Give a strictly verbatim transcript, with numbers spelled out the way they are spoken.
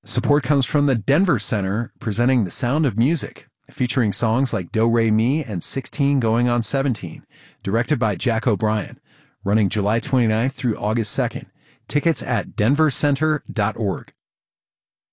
Support comes from the Denver Center, presenting The Sound of Music, featuring songs like Do Re Mi and sixteen Going on seventeen, directed by Jack O'Brien, running July twenty-ninth through August second. Tickets at denver center dot org.